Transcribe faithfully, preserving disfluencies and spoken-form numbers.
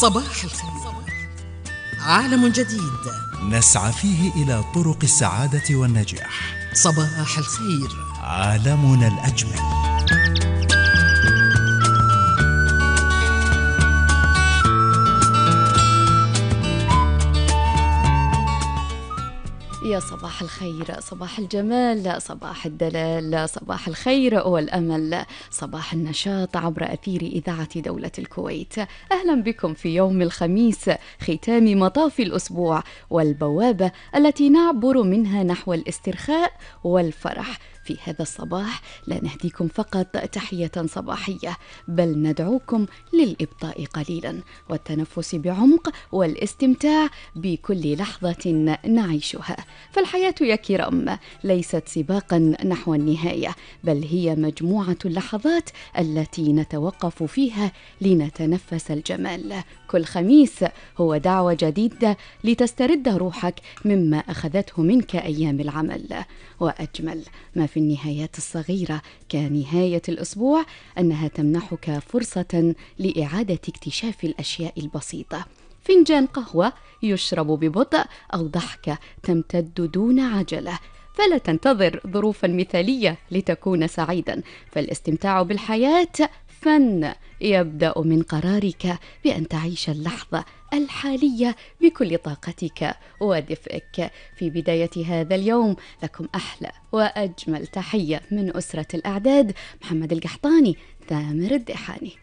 صباح الخير. عالم جديد نسعى فيه إلى طرق السعادة والنجاح. صباح الخير. عالمنا الأجمل. يا صباح الخير، صباح الجمال، صباح الدلال، صباح الخير والأمل، صباح النشاط عبر أثير إذاعة دولة الكويت. أهلا بكم في يوم الخميس، ختام مطاف الأسبوع والبوابة التي نعبر منها نحو الاسترخاء والفرح. في هذا الصباح لا نهديكم فقط تحية صباحية، بل ندعوكم للإبطاء قليلا والتنفس بعمق والاستمتاع بكل لحظة نعيشها. فالحياة يا كرام ليست سباقا نحو النهاية، بل هي مجموعة اللحظات التي نتوقف فيها لنتنفس الجمال. كل خميس هو دعوة جديدة لتسترد روحك مما أخذته منك أيام العمل. وأجمل ما في النهايات الصغيرة كنهاية الأسبوع أنها تمنحك فرصة لإعادة اكتشاف الأشياء البسيطة. فنجان قهوة يشرب ببطء أو ضحكة تمتد دون عجلة. فلا تنتظر ظروفا مثالية لتكون سعيدا، فالاستمتاع بالحياة فن يبدأ من قرارك بأن تعيش اللحظة الحالية بكل طاقتك ودفئك. في بداية هذا اليوم لكم أحلى وأجمل تحية من أسرة الأعداد، محمد القحطاني، ثامر الدحاني.